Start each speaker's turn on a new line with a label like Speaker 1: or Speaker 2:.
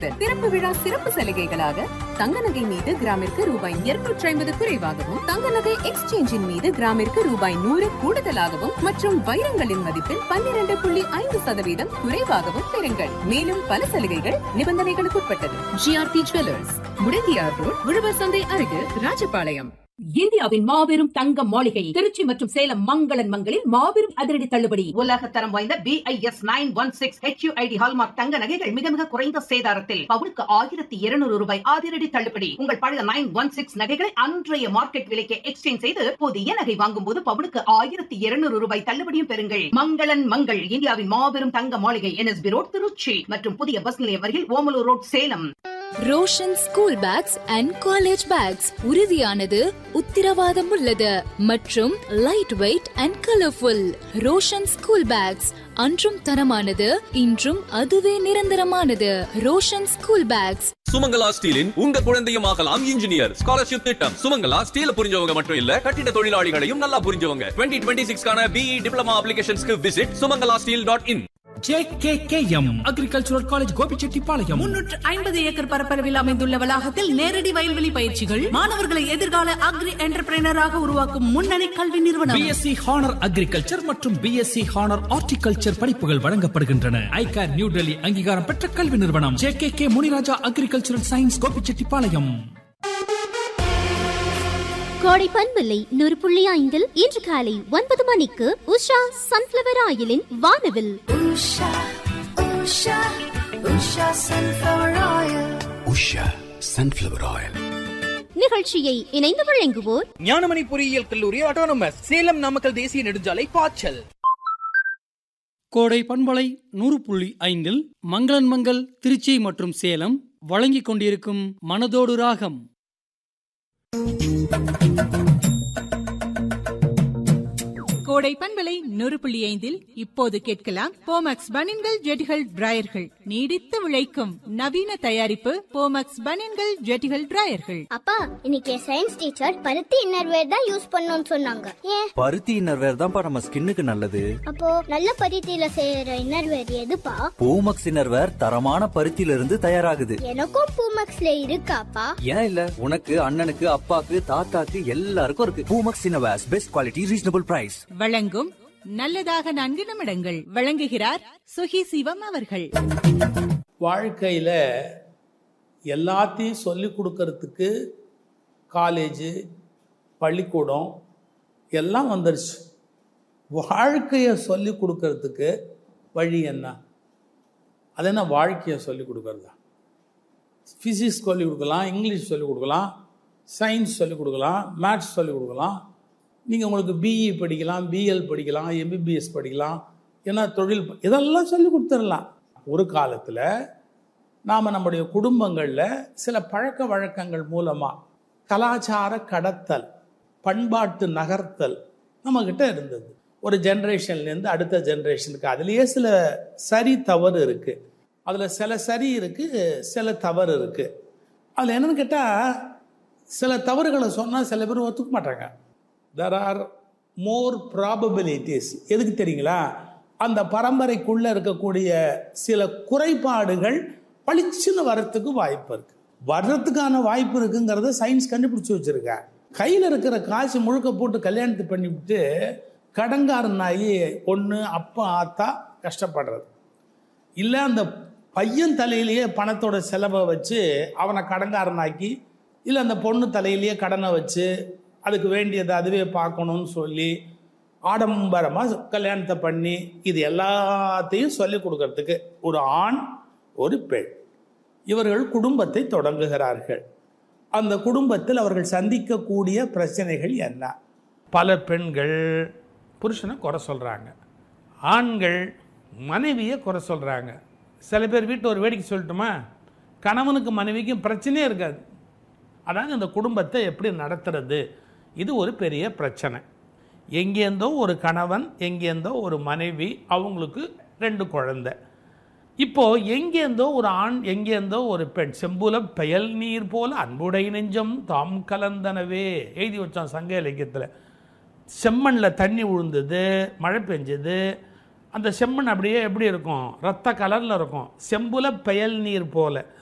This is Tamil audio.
Speaker 1: திறப்பு விழா சிறப்பு சலுகைகளாக தங்க நகை மீது கிராமிற்கு ரூபாய் 250 குறைவாகவும், தங்க நகை எக்ஸ்சேஞ்சின் மீது கிராமிற்கு ரூபாய் 100 கூடுதலாகவும் மற்றும் வைரங்களின் மதிப்பில் 12.5% குறைவாகவும் பெறுங்கள். மேலும் பல சலுகைகள் நிபந்தனைகளுக்குட்பட்டது. ஜிஆர்டி ஜுவல்லர்ஸ், முடங்கியார் ரோட், உழவர் சந்தை அருகில், ராஜபாளையம்.
Speaker 2: இந்தியாவின் மாபெரும் தங்க மாளிகை திருச்சி மற்றும் சேலம் மங்களன் மங்களில் மாபெரும் அதிரடி தள்ளுபடி.
Speaker 3: உலக தரம் வாய்ந்த BIS 916 HUID ஹால்மார்க் தங்க நகைகள் மிக மிக குறைந்த சேதாரத்தில் பவுனுக்கு 1200 ரூபாய் அதிரடி தள்ளுபடி. உங்கள் பழைய 916 நகைகளை அன்றைய மார்க்கெட் விலைக்கு எக்ஸ்சேஞ்ச் செய்து புதிய நகை வாங்கும் போது பவுனுக்கு 1200 ரூபாய் தள்ளுபடியும் பெறுங்கள். மங்களன் மங்கள், இந்தியாவின் மாபெரும் தங்க மாளிகை, NSB ரோட், திருச்சி மற்றும் புதிய பஸ் நிலையம் அருகில், Omalur road, Salem.
Speaker 4: Roshan school packs and college bags உறுதியானது, உத்திரவாதம் உள்ளது மற்றும் light weight and colourful. Roshan school packs அன்றும் தரமானது, இன்றும் அதுவே நிரந்தரமானது. Roshan school packs.
Speaker 5: சுமங்கலா ஸ்டீலின் உங்க குழந்தையும் ஆகலாம் இன்ஜினியர் ஸ்காலர்ஷிப் திட்டம். சுமங்கலா ஸ்டீல் புரிஞ்சவங்க மட்டும் இல்ல, கட்டிட தொழிலாளிகளையும் நல்லா புரிஞ்சவங்க. 2026 BE diploma அப்ளிகேஷன்ஸ்க்கு visit sumangalassteel.in.
Speaker 6: JKKM agricultural college, Gobichettipalayam.
Speaker 2: 350 acre பரப்பளவில் அமைந்துள்ள வளாகத்தில் நேரடி வயல்வெளி பயிற்சிகள், மாணவர்களை எதிர்கால அக்ரி என்டர்பிரைனராக உருவாக்கும் முன்னணி கல்வி நிறுவனம்.
Speaker 6: BSc ஹானர் அக்ரிகல்ச்சர் மற்றும் BSc ஹானர் ஹார்டிகல்ச்சர் படிப்புகள் வழங்கப்படுகின்றன. ஐகார் நியூ டெல்லி அங்கீகாரம் பெற்ற கல்வி நிறுவனம். JKK Muniraja agricultural science, Gobichettipalayam.
Speaker 7: கோடை பண்பில்லை 100.5 இன்று காலை 9 மணிக்கு உஷா சன்ஃபிளவர் ஆயிலின் வானவில்.
Speaker 8: உஷா சன்ஃபிளவர் ஆயில்
Speaker 7: நிகழ்ச்சியை இணைந்து வழங்குவோர்
Speaker 9: ஞானமணி பொறியியல் கல்லூரி ஆட்டோனமஸ், சேலம் நாமக்கல் தேசிய நெடுஞ்சாலை, பாய்ச்சல்.
Speaker 10: கோடை பண்பலை 100.5 மங்களன் மங்கள் திருச்சி மற்றும் சேலம் வழங்கிக் கொண்டிருக்கும் மனதோடு ராகம்.
Speaker 2: கோடை பண்பலை 100.5 இப்போது கேட்கலாம் போமக்ஸ் பனியன்கள் ஜெட்டிகள் டிராயர்கள். நீடித்து உழைக்கும் நவீன தயாரிப்பு போமக்ஸ் பனியன்கள் ஜெட்டிகள் டிராயர்கள்.
Speaker 7: அப்பா, இன்னைக்கு சயின்ஸ் டீச்சர் பருத்தி இன்னர்வேர் தான் யூஸ் பண்ணணும்னு சொன்னாங்க. ஏன்?
Speaker 11: பருத்தி இன்னர்வேர் தான்ப்பா நம்ம ஸ்கின்னுக்கு நல்லது.
Speaker 7: அப்போ நல்ல பருத்தியில செய்யற இன்னர்வேர் எதுப்பா?
Speaker 11: பூமக்ஸ் இன்னர்வேர் தரமான பருத்தியில இருந்து தயாராகுது.
Speaker 7: எனக்கும் பூமக்ஸ்ல இருக்காப்பா.
Speaker 11: ஏன் இல்ல, உனக்கு, அண்ணனுக்கு, அப்பாக்கு, தாத்தாக்கு எல்லாருக்கும் இருக்கு. Poomex innerwear, best quality, reasonable price.
Speaker 2: வழங்கும் நல்லதாக 4 நிமிடங்கள். வழங்குகிறார் சுகி சிவம் அவர்கள்.
Speaker 12: வாழ்க்கையில் எல்லாத்தையும் சொல்லிக் கொடுக்கறதுக்கு காலேஜு, பள்ளிக்கூடம் எல்லாம் வந்துருச்சு. வாழ்க்கையை சொல்லிக் கொடுக்கறதுக்கு வழி என்ன? அது என்ன வாழ்க்கையை சொல்லிக் கொடுக்கறதா? ஃபிசிக்ஸ் சொல்லிக் கொடுக்கலாம், இங்கிலீஷ் சொல்லிக் கொடுக்கலாம், சயின்ஸ் சொல்லிக் கொடுக்கலாம், மேத்ஸ் சொல்லிக் கொடுக்கலாம். நீங்கள் உங்களுக்கு BE படிக்கலாம், BL படிக்கலாம், MBBS படிக்கலாம், ஏன்னா தொழில் இதெல்லாம் சொல்லி கொடுத்துடலாம். ஒரு காலத்தில் நாம் நம்முடைய குடும்பங்களில் சில பழக்க வழக்கங்கள் மூலமாக கலாச்சார கடத்தல், பண்பாட்டு நகர்த்தல் நம்மக்கிட்ட இருந்தது. ஒரு ஜென்ரேஷன்லேருந்து அடுத்த ஜென்ரேஷனுக்கு அதுலேயே சில சரி தவறு இருக்குது. அதில் சில சரி இருக்குது, சில தவறு இருக்குது. அதில் என்னென்னு கேட்டால், சில தவறுகளை சொன்னால் சில பேர் ஒத்துக்க மாட்டாங்க. There are more probabilities. எதுக்கு தெரியுங்களா? அந்த பரம்பரைக்குள்ளே இருக்கக்கூடிய சில குறைபாடுகள் பளிச்சுன்னு வர்றதுக்கு வாய்ப்பு இருக்குது. வர்றதுக்கான வாய்ப்பு இருக்குங்கிறத சயின்ஸ் கண்டுபிடிச்சி வச்சுருக்க. கையில் இருக்கிற காசு முழுக்க போட்டு கல்யாணத்தை பண்ணிவிட்டு கடங்காரனாகி ஒன்று அப்பா ஆத்தா கஷ்டப்படுறது, இல்லை அந்த பையன் தலையிலேயே பணத்தோட செலவை வச்சு அவனை கடங்காரனாக்கி, இல்லை அந்த பொண்ணு தலையிலேயே கடனை வச்சு அதுக்கு வேண்டியதை அதுவே பார்க்கணும்னு சொல்லி ஆடம்பரமாக கல்யாணத்தை பண்ணி, இது எல்லாத்தையும் சொல்லிக் கொடுக்கறதுக்கு ஒரு ஆண், ஒரு பெண், இவர்கள் குடும்பத்தை தொடங்குகிறார்கள். அந்த குடும்பத்தில் அவர்கள் சந்திக்கக்கூடிய பிரச்சனைகள் என்ன? பல பெண்கள் புருஷனை குறை சொல்கிறாங்க, ஆண்கள் மனைவியை குறை சொல்கிறாங்க. சில பேர் வீட்டில் ஒரு வேடிக்கை சொல்லட்டுமா, கணவனுக்கு மனைவிக்கும் பிரச்சனையே இருக்காது. அதாவது அந்த குடும்பத்தை எப்படி நடத்துறது, இது ஒரு பெரிய பிரச்சனை. எங்கேருந்தோ ஒரு கணவன், எங்கேருந்தோ ஒரு மனைவி, அவங்களுக்கு 2 குழந்தை. இப்போது எங்கேருந்தோ ஒரு ஆண், எங்கேருந்தோ ஒரு பெண். செம்புல பெயல் நீர் போல அன்புடை நெஞ்சம் தாம் கலந்தனவே எழுதி வச்சான் சங்க இலக்கியத்தில். செம்மண்ணில் தண்ணி விழுந்தது, மழை பெஞ்சது, அந்த செம்மண் அப்படியே எப்படி இருக்கும்? ரத்த கலரில் இருக்கும். செம்புல பெயல் நீர் போல